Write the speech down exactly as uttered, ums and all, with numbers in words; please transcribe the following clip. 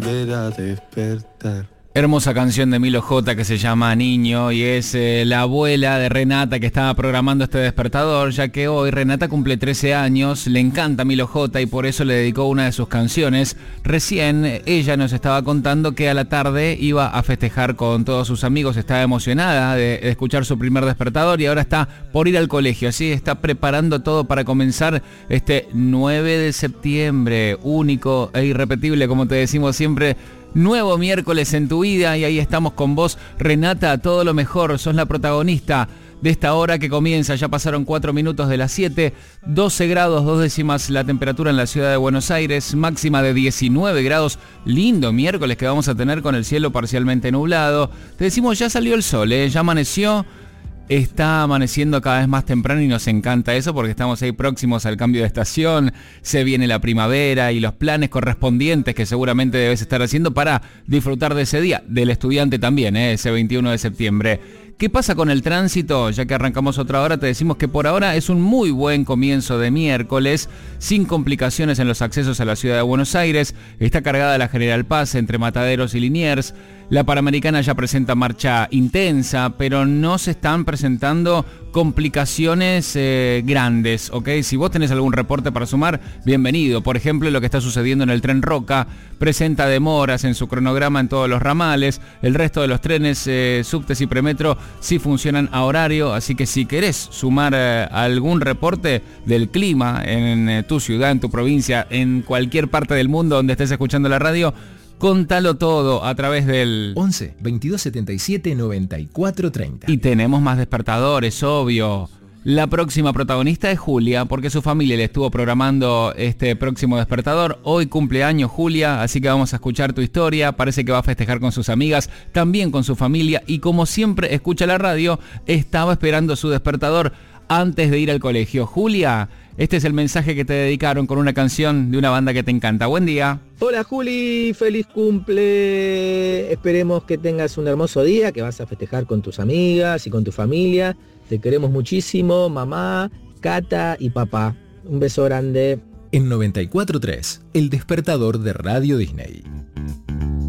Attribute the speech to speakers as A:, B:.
A: volver a despertar.
B: Hermosa canción de Milo J que se llama Niño y es eh, la abuela de Renata que estaba programando este despertador, ya que hoy Renata cumple trece años, le encanta Milo J y por eso le dedicó una de sus canciones. Recién ella nos estaba contando que a la tarde iba a festejar con todos sus amigos, estaba emocionada de, de escuchar su primer despertador y ahora está por ir al colegio, así está preparando todo para comenzar este nueve de septiembre, único e irrepetible, como te decimos siempre. Nuevo miércoles en tu vida y ahí estamos con vos, Renata, todo lo mejor, sos la protagonista de esta hora que comienza, ya pasaron cuatro minutos de las siete, doce grados, dos décimas la temperatura en la ciudad de Buenos Aires, máxima de diecinueve grados, lindo miércoles que vamos a tener con el cielo parcialmente nublado. Te decimos, ya salió el sol, ¿eh? Ya amaneció. Está amaneciendo cada vez más temprano y nos encanta eso porque estamos ahí próximos al cambio de estación, se viene la primavera y los planes correspondientes que seguramente debes estar haciendo para disfrutar de ese día, del estudiante también, ¿eh? Ese veintiuno de septiembre. ¿Qué pasa con el tránsito? Ya que arrancamos otra hora, te decimos que por ahora es un muy buen comienzo de miércoles, sin complicaciones en los accesos a la ciudad de Buenos Aires. Está cargada la General Paz entre Mataderos y Liniers. La Panamericana ya presenta marcha intensa, pero no se están presentando complicaciones eh, grandes, ¿ok? Si vos tenés algún reporte para sumar, bienvenido. Por ejemplo, lo que está sucediendo en el tren Roca, presenta demoras en su cronograma en todos los ramales. El resto de los trenes, eh, subtes y premetro, sí funcionan a horario, así que si querés sumar eh, algún reporte del clima en eh, tu ciudad, en tu provincia, en cualquier parte del mundo donde estés escuchando la radio, contalo todo a través del
C: once, veintidós setenta y siete, noventa y cuatro treinta.
B: Y tenemos más despertadores, obvio. La próxima protagonista es Julia, porque su familia le estuvo programando este próximo despertador. Hoy cumpleaños Julia, así que vamos a escuchar tu historia. Parece que va a festejar con sus amigas, también con su familia. Y como siempre escucha la radio, estaba esperando su despertador antes de ir al colegio. Julia, este es el mensaje que te dedicaron con una canción de una banda que te encanta. Buen día.
D: Hola Juli, feliz cumple. Esperemos que tengas un hermoso día, que vas a festejar con tus amigas y con tu familia. Te queremos muchísimo, mamá, Cata y papá. Un beso grande.
C: En noventa y cuatro punto tres, el despertador de Radio Disney.